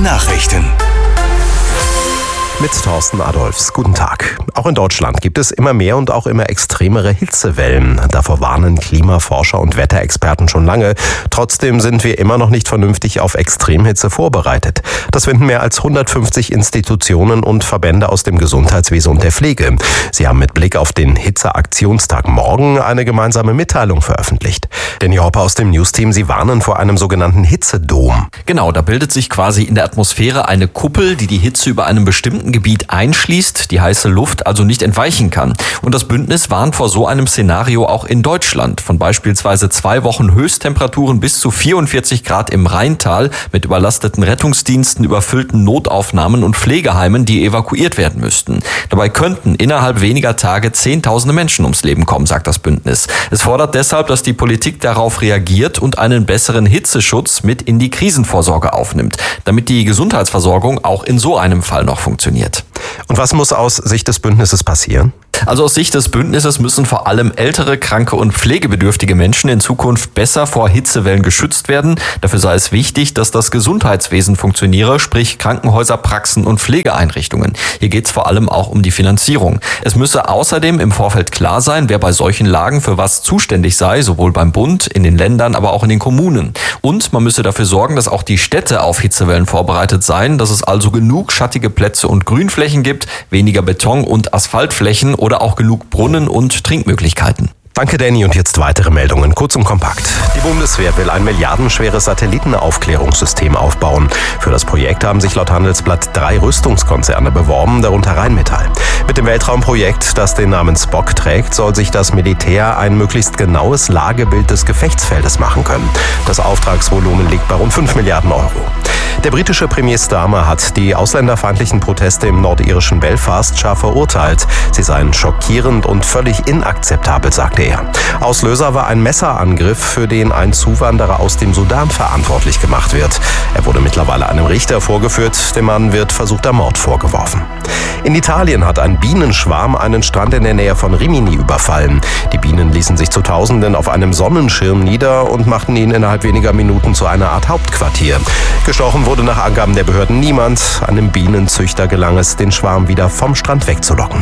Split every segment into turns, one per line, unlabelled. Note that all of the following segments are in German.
Nachrichten.
Mit Thorsten Adolfs. Guten Tag. Auch in Deutschland gibt es immer mehr und auch immer extremere Hitzewellen. Davor warnen Klimaforscher und Wetterexperten schon lange. Trotzdem sind wir immer noch nicht vernünftig auf Extremhitze vorbereitet. Das finden mehr als 150 Institutionen und Verbände aus dem Gesundheitswesen und der Pflege. Sie haben mit Blick auf den Hitzeaktionstag morgen eine gemeinsame Mitteilung veröffentlicht. Danny Hopper aus dem Newsteam, Sie warnen vor einem sogenannten Hitzedom.
Genau, da bildet sich quasi in der Atmosphäre eine Kuppel, die die Hitze über einem bestimmten Gebiet einschließt, die heiße Luft also nicht entweichen kann. Und das Bündnis warnt vor so einem Szenario auch in Deutschland. Von beispielsweise 2 Wochen Höchsttemperaturen bis zu 44 Grad im Rheintal mit überlasteten Rettungsdiensten, überfüllten Notaufnahmen und Pflegeheimen, die evakuiert werden müssten. Dabei könnten innerhalb weniger Tage Zehntausende Menschen ums Leben kommen, sagt das Bündnis. Es fordert deshalb, dass die Politik darauf reagiert und einen besseren Hitzeschutz mit in die Krisenvorsorge aufnimmt, damit die Gesundheitsversorgung auch in so einem Fall noch funktioniert.
Und was muss aus Sicht des Bündnisses passieren?
Also aus Sicht des Bündnisses müssen vor allem ältere, kranke und pflegebedürftige Menschen in Zukunft besser vor Hitzewellen geschützt werden. Dafür sei es wichtig, dass das Gesundheitswesen funktioniere, sprich Krankenhäuser, Praxen und Pflegeeinrichtungen. Hier geht es vor allem auch um die Finanzierung. Es müsse außerdem im Vorfeld klar sein, wer bei solchen Lagen für was zuständig sei, sowohl beim Bund, in den Ländern, aber auch in den Kommunen. Und man müsse dafür sorgen, dass auch die Städte auf Hitzewellen vorbereitet seien, dass es also genug schattige Plätze und Grünflächen gibt, weniger Beton- und Asphaltflächen oder auch genug Brunnen und Trinkmöglichkeiten.
Danke, Danny. Und jetzt weitere Meldungen, kurz und kompakt. Die Bundeswehr will ein milliardenschweres Satellitenaufklärungssystem aufbauen. Für das Projekt haben sich laut Handelsblatt 3 Rüstungskonzerne beworben, darunter Rheinmetall. Mit dem Weltraumprojekt, das den Namen Spock trägt, soll sich das Militär ein möglichst genaues Lagebild des Gefechtsfeldes machen können. Das Auftragsvolumen liegt bei rund 5 Milliarden Euro. Der britische Premier Starmer hat die ausländerfeindlichen Proteste im nordirischen Belfast scharf verurteilt. Sie seien schockierend und völlig inakzeptabel, sagte er. Auslöser war ein Messerangriff, für den ein Zuwanderer aus dem Sudan verantwortlich gemacht wird. Er wurde mittlerweile einem Richter vorgeführt. Dem Mann wird versuchter Mord vorgeworfen. In Italien hat ein Bienenschwarm einen Strand in der Nähe von Rimini überfallen. Die Bienen ließen sich zu Tausenden auf einem Sonnenschirm nieder und machten ihn innerhalb weniger Minuten zu einer Art Hauptquartier. Gestochen wurde nach Angaben der Behörden niemand. Einem Bienenzüchter gelang es, den Schwarm wieder vom Strand wegzulocken.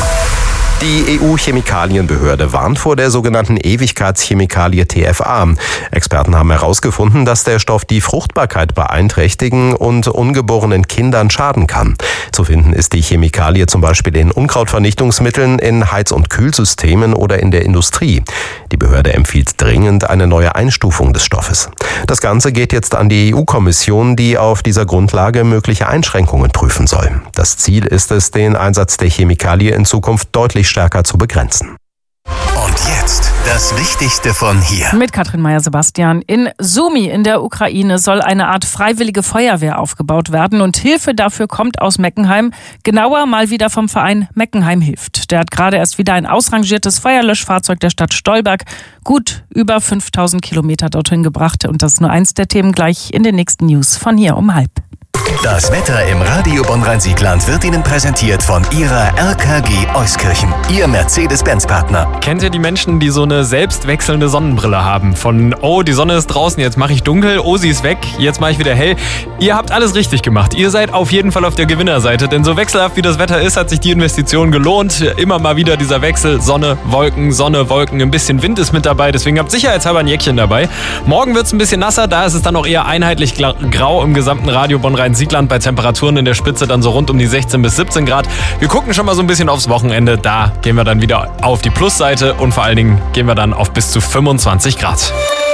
Die EU-Chemikalienbehörde warnt vor der sogenannten Ewigkeitschemikalie TFA. Experten haben herausgefunden, dass der Stoff die Fruchtbarkeit beeinträchtigen und ungeborenen Kindern schaden kann. Zu finden ist die Chemikalie zum Beispiel in Unkrautvernichtungsmitteln, in Heiz- und Kühlsystemen oder in der Industrie. Die Behörde empfiehlt dringend eine neue Einstufung des Stoffes. Das Ganze geht jetzt an die EU-Kommission, die auf dieser Grundlage mögliche Einschränkungen prüfen soll. Das Ziel ist es, den Einsatz der Chemikalie in Zukunft deutlich stärker zu begrenzen.
Und jetzt das Wichtigste von hier.
Mit Katrin Meyer-Sebastian. In Sumy in der Ukraine soll eine Art freiwillige Feuerwehr aufgebaut werden und Hilfe dafür kommt aus Meckenheim. Genauer mal wieder vom Verein Meckenheim hilft. Der hat gerade erst wieder ein ausrangiertes Feuerlöschfahrzeug der Stadt Stolberg gut über 5000 Kilometer dorthin gebracht. Und das ist nur eins der Themen gleich in den nächsten News von hier um 12:30.
Das Wetter im Radio Bonn-Rhein-Siegland wird Ihnen präsentiert von Ihrer RKG Euskirchen, Ihr Mercedes-Benz-Partner.
Kennt ihr die Menschen, die so eine selbstwechselnde Sonnenbrille haben? Von, oh, die Sonne ist draußen, jetzt mache ich dunkel, oh, sie ist weg, jetzt mache ich wieder hell. Ihr habt alles richtig gemacht. Ihr seid auf jeden Fall auf der Gewinnerseite, denn so wechselhaft wie das Wetter ist, hat sich die Investition gelohnt. Immer mal wieder dieser Wechsel, Sonne, Wolken, ein bisschen Wind ist mit dabei, deswegen habt sicherheitshalber ein Jäckchen dabei. Morgen wird es ein bisschen nasser, da ist es dann auch eher einheitlich grau im gesamten Radio Bonn-Rhein-Siegland bei Temperaturen in der Spitze dann so rund um die 16 bis 17 Grad. Wir gucken schon mal so ein bisschen aufs Wochenende. Da gehen wir dann wieder auf die Plusseite und vor allen Dingen gehen wir dann auf bis zu 25 Grad.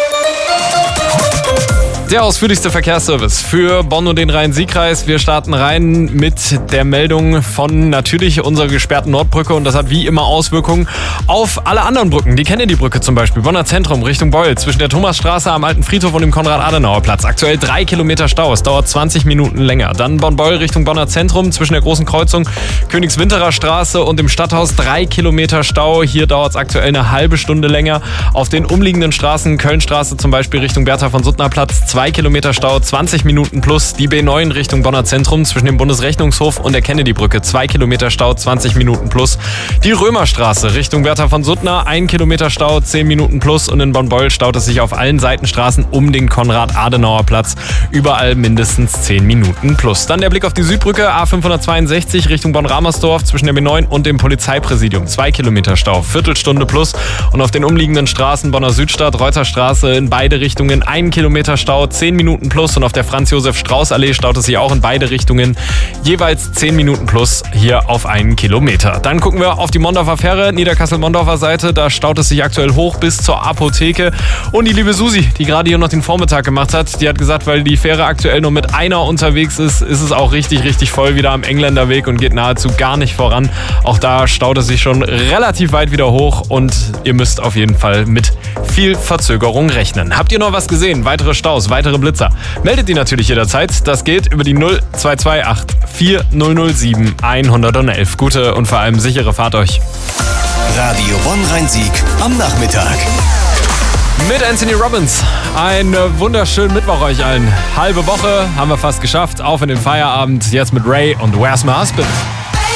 Der ausführlichste Verkehrsservice für Bonn und den Rhein-Sieg-Kreis. Wir starten rein mit der Meldung von natürlich unserer gesperrten Nordbrücke und das hat wie immer Auswirkungen auf alle anderen Brücken. Die Kennedy-Brücke zum Beispiel, Bonner Zentrum Richtung Beul, zwischen der Thomasstraße am Alten Friedhof und dem Konrad-Adenauer-Platz. Aktuell 3 Kilometer Stau, es dauert 20 Minuten länger. Dann Bonn-Beul Richtung Bonner Zentrum, zwischen der großen Kreuzung Königswinterer Straße und dem Stadthaus 3 Kilometer Stau. Hier dauert es aktuell eine halbe Stunde länger. Auf den umliegenden Straßen, Kölnstraße zum Beispiel Richtung Bertha von Suttner Platz, 2 2 Kilometer Stau, 20 Minuten plus. Die B9 Richtung Bonner Zentrum zwischen dem Bundesrechnungshof und der Kennedy-Brücke, 2 Kilometer Stau, 20 Minuten plus. Die Römerstraße Richtung Wärter von Suttner, 1 Kilometer Stau, 10 Minuten plus. Und in Bonn-Beuel staut es sich auf allen Seitenstraßen um den Konrad-Adenauer-Platz. Überall mindestens 10 Minuten plus. Dann der Blick auf die Südbrücke, A562 Richtung Bonn-Ramersdorf zwischen der B9 und dem Polizeipräsidium. 2 Kilometer Stau, Viertelstunde plus. Und auf den umliegenden Straßen Bonner Südstadt, Reuterstraße in beide Richtungen 1 Kilometer Stau, 10 Minuten plus. Und auf der Franz-Josef-Strauß-Allee staut es sich auch in beide Richtungen jeweils 10 Minuten plus hier auf 1 Kilometer. Dann gucken wir auf die Mondorfer Fähre, Niederkassel-Mondorfer Seite. Da staut es sich aktuell hoch bis zur Apotheke. Und die liebe Susi, die gerade hier noch den Vormittag gemacht hat, die hat gesagt, weil die Fähre aktuell nur mit einer unterwegs ist, ist es auch richtig, richtig voll wieder am Engländerweg und geht nahezu gar nicht voran. Auch da staut es sich schon relativ weit wieder hoch und ihr müsst auf jeden Fall mit viel Verzögerung rechnen. Habt ihr noch was gesehen? Weitere Staus, weitere Blitzer? Meldet die natürlich jederzeit. Das geht über die 0228 4007 111. Gute und vor allem sichere Fahrt euch.
Radio Bonn-Rhein-Sieg am Nachmittag.
Mit Anthony Robbins. Einen wunderschönen Mittwoch euch allen. Halbe Woche haben wir fast geschafft. Auf in den Feierabend. Jetzt mit Ray und Where's My Husband?